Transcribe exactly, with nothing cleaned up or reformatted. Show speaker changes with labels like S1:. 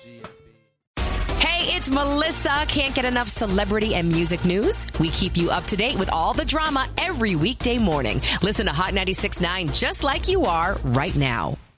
S1: Hey, it's Melissa. Can't get enough celebrity and music news? We keep you up to date with all the drama every weekday morning. Listen to Hot ninety-six point nine just like you are right now.